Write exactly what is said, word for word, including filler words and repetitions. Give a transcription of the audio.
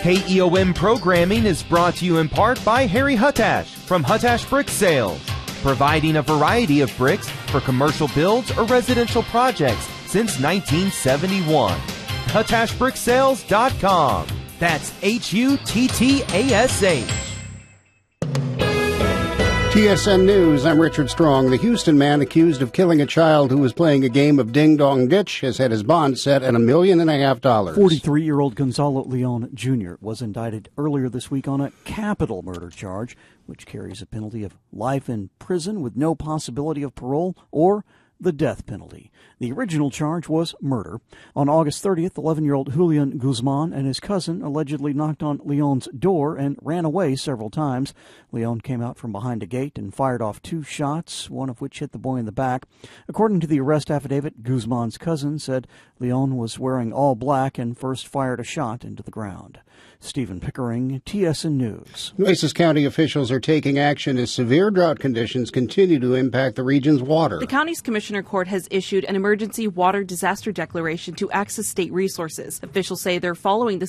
K E O M programming is brought to you in part by Harry Huttash from Huttash Brick Sales, providing a variety of bricks for commercial builds or residential projects since nineteen seventy-one. Huttash Brick Sales dot com. That's H U T T A S H. T S N News, I'm Richard Strong. The Houston man accused of killing a child who was playing a game of ding-dong ditch has had his bond set at a million and a half dollars. forty-three-year-old Gonzalo Leon Junior was indicted earlier this week on a capital murder charge, which carries a penalty of life in prison with no possibility of parole or the death penalty. The original charge was murder. On August thirtieth, eleven-year-old Julian Guzman and his cousin allegedly knocked on Leon's door and ran away several times. Leon came out from behind a gate and fired off two shots, one of which hit the boy in the back. According to the arrest affidavit, Guzman's cousin said Leon was wearing all black and first fired a shot into the ground. Stephen Pickering, T S N News. Nueces County officials are taking action as severe drought conditions continue to impact the region's water. The county's Commissioner Court has issued an emergency water disaster declaration to access state resources. Officials say they're following the